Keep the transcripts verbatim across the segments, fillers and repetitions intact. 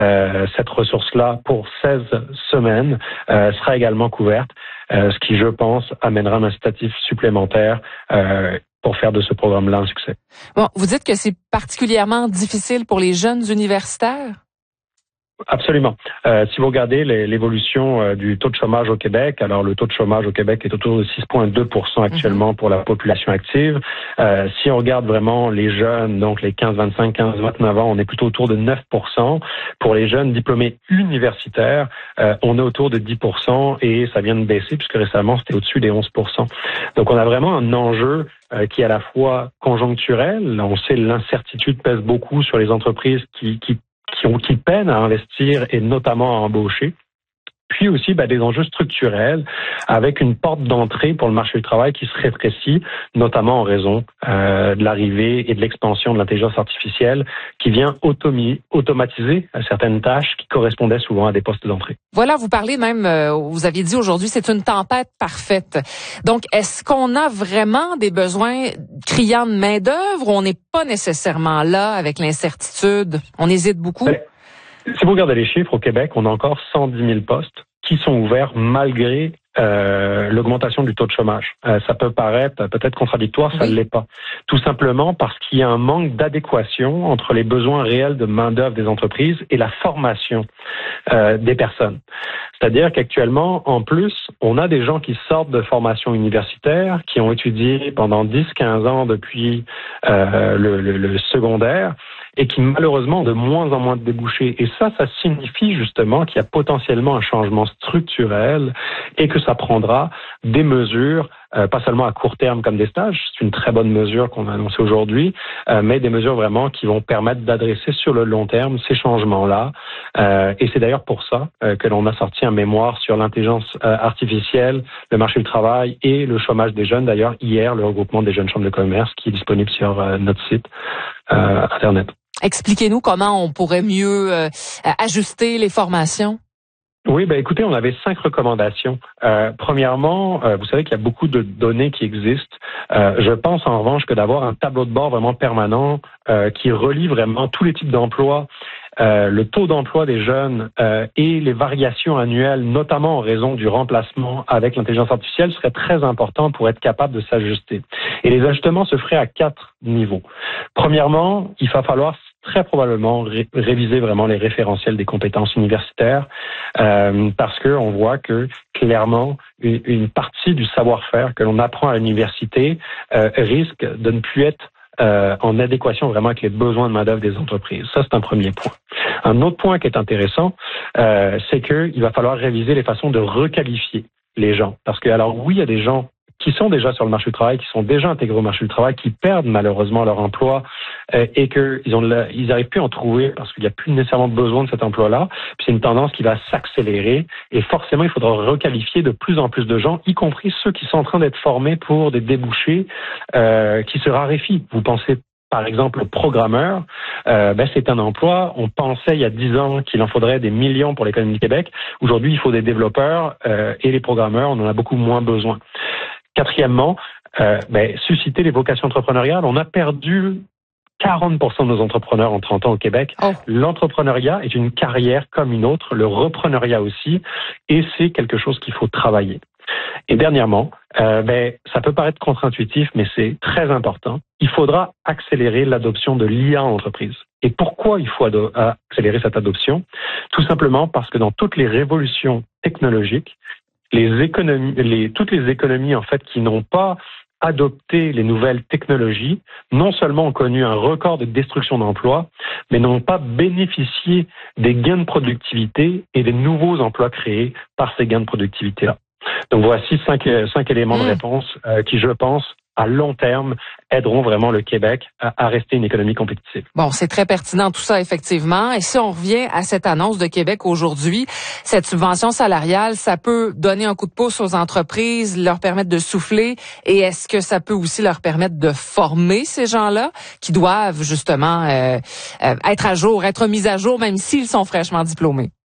euh, cette ressource-là pour seize semaines euh, sera également couverte, euh, ce qui, je pense, amènera un incitatif supplémentaire euh, pour faire de ce programme-là un succès. Bon, vous dites que c'est particulièrement difficile pour les jeunes universitaires? Absolument. Euh, si vous regardez les, l'évolution euh, du taux de chômage au Québec, alors le taux de chômage au Québec est autour de six virgule deux pour cent actuellement mm-hmm. pour la population active. Euh, si on regarde vraiment les jeunes, donc les quinze vingt-cinq, quinze vingt-neuf ans, on est plutôt autour de neuf pour cent. Pour les jeunes diplômés universitaires, euh, on est autour de dix pour cent et ça vient de baisser puisque récemment c'était au-dessus des onze pour cent. Donc on a vraiment un enjeu euh, qui est à la fois conjoncturel. On sait l'incertitude pèse beaucoup sur les entreprises qui, qui qui ont qui peinent à investir et notamment à embaucher. Puis aussi ben, des enjeux structurels avec une porte d'entrée pour le marché du travail qui se rétrécit, notamment en raison euh, de l'arrivée et de l'expansion de l'intelligence artificielle qui vient automi- automatiser certaines tâches qui correspondaient souvent à des postes d'entrée. Voilà, vous parlez même, euh, vous aviez dit aujourd'hui, c'est une tempête parfaite. Donc, est-ce qu'on a vraiment des besoins criants de main-d'œuvre ou on n'est pas nécessairement là avec l'incertitude? On hésite beaucoup? Ben, si vous regardez les chiffres, au Québec, on a encore cent dix mille postes qui sont ouverts malgré euh, l'augmentation du taux de chômage. Euh, ça peut paraître peut-être contradictoire, ça ne oui. l'est pas. Tout simplement parce qu'il y a un manque d'adéquation entre les besoins réels de main-d'œuvre des entreprises et la formation euh, des personnes. C'est-à-dire qu'actuellement, en plus, on a des gens qui sortent de formation universitaire, qui ont étudié pendant dix à quinze ans depuis euh, le, le, le secondaire, et qui malheureusement ont de moins en moins de débouchés. Et ça, ça signifie justement qu'il y a potentiellement un changement structurel et que ça prendra des mesures, euh, pas seulement à court terme comme des stages, c'est une très bonne mesure qu'on a annoncée aujourd'hui, euh, mais des mesures vraiment qui vont permettre d'adresser sur le long terme ces changements-là. Euh, et c'est d'ailleurs pour ça euh, que l'on a sorti un mémoire sur l'intelligence euh, artificielle, le marché du travail et le chômage des jeunes. D'ailleurs, hier, le regroupement des jeunes chambres de commerce qui est disponible sur euh, notre site euh, Internet. Expliquez-nous comment on pourrait mieux euh, ajuster les formations. Oui, ben écoutez, on avait cinq recommandations. Euh, premièrement, euh, vous savez qu'il y a beaucoup de données qui existent. Euh, je pense en revanche que d'avoir un tableau de bord vraiment permanent euh, qui relie vraiment tous les types d'emplois, euh, le taux d'emploi des jeunes euh, et les variations annuelles, notamment en raison du remplacement avec l'intelligence artificielle, serait très important pour être capable de s'ajuster. Et les ajustements se feraient à quatre niveaux. Premièrement, il va falloir très probablement ré- réviser vraiment les référentiels des compétences universitaires euh, parce que on voit que clairement une, une partie du savoir-faire que l'on apprend à l'université euh, risque de ne plus être euh, en adéquation vraiment avec les besoins de main-d'œuvre des entreprises. Ça, c'est un premier point. Un autre point qui est intéressant, euh, c'est qu'il va falloir réviser les façons de requalifier les gens. Parce que, alors oui, il y a des gens qui sont déjà sur le marché du travail, qui sont déjà intégrés au marché du travail, qui perdent malheureusement leur emploi euh, et qu'ils ont la, ils n'arrivent plus à en trouver parce qu'il n'y a plus nécessairement besoin de cet emploi-là. Puis c'est une tendance qui va s'accélérer et forcément il faudra requalifier de plus en plus de gens, y compris ceux qui sont en train d'être formés pour des débouchés euh, qui se raréfient. Vous pensez par exemple, programmeur, euh, ben c'est un emploi. On pensait il y a dix ans qu'il en faudrait des millions pour l'économie du Québec. Aujourd'hui, il faut des développeurs euh, et les programmeurs, on en a beaucoup moins besoin. Quatrièmement, euh, ben, susciter les vocations entrepreneuriales. On a perdu quarante pour cent de nos entrepreneurs en trente ans au Québec. Oh. L'entrepreneuriat est une carrière comme une autre, le repreneuriat aussi, et c'est quelque chose qu'il faut travailler. Et dernièrement, euh, ben, ça peut paraître contre-intuitif, mais c'est très important. Il faudra accélérer l'adoption de l'I A en entreprise. Et pourquoi il faut ado- accélérer cette adoption? Tout simplement parce que dans toutes les révolutions technologiques, les économies, les, toutes les économies en fait qui n'ont pas adopté les nouvelles technologies, non seulement ont connu un record de destruction d'emplois, mais n'ont pas bénéficié des gains de productivité et des nouveaux emplois créés par ces gains de productivité-là. Donc voici cinq, cinq éléments mmh. de réponse euh, qui, je pense, à long terme, aideront vraiment le Québec à, à rester une économie compétitive. Bon, c'est très pertinent tout ça, effectivement. Et si on revient à cette annonce de Québec aujourd'hui, cette subvention salariale, ça peut donner un coup de pouce aux entreprises, leur permettre de souffler. Et est-ce que ça peut aussi leur permettre de former ces gens-là qui doivent justement euh, euh, être à jour, être mis à jour, même s'ils sont fraîchement diplômés?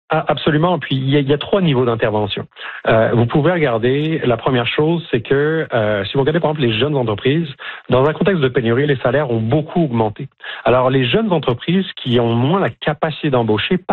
Ah, absolument. Puis il y, a, il y a trois niveaux d'intervention. Euh, vous pouvez regarder. La première chose, c'est que euh, si vous regardez par exemple les jeunes entreprises, dans un contexte de pénurie, les salaires ont beaucoup augmenté. Alors les jeunes entreprises qui ont moins la capacité d'embaucher